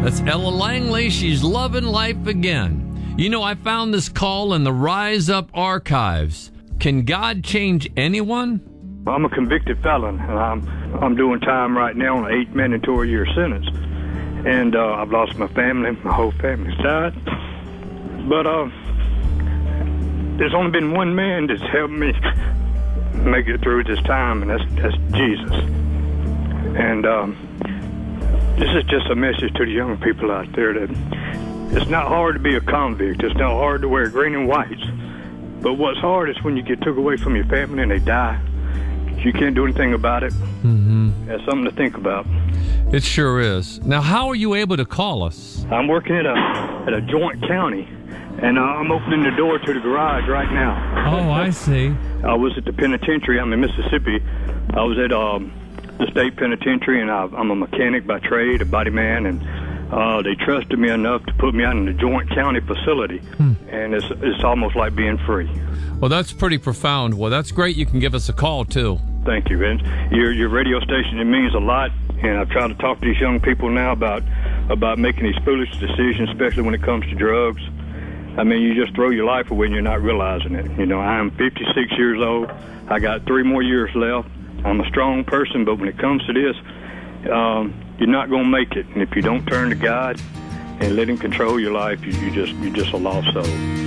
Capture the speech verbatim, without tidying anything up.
That's Ella Langley. She's loving life again. You know, I found this call in the Rise Up archives. Can God change anyone? I'm a convicted felon, and I'm I'm doing time right now on an eight mandatory year sentence. And uh, I've lost my family. My whole family's died. But uh, there's only been one man that's helped me make it through this time, and that's, that's Jesus. And um, this is just a message to the young people out there that it's not hard to be a convict. It's not hard to wear green and whites. But what's hard is when you get took away from your family and they die. You can't do anything about it. Mm-hmm. That's something to think about. It sure is. Now, how are you able to call us? I'm working at a at a joint county, and uh, I'm opening the door to the garage right now. Oh, I see. I was at the penitentiary. I'm in Mississippi. I was at um, the state penitentiary, and I, I'm a mechanic by trade, a body man, and uh, they trusted me enough to put me out in the joint county facility, hmm. and it's it's almost like being free. Well, that's pretty profound. Well, that's great. You can give us a call, too. Thank you, Vince. Your your radio station, it means a lot, and I've tried to talk to these young people now about about making these foolish decisions, especially when it comes to drugs. I mean, you just throw your life away and you're not realizing it. You know, I am fifty-six years old. I got three more years left. I'm a strong person, but when it comes to this, um, you're not going to make it. And if you don't turn to God and let Him control your life, you, you just you're just a lost soul.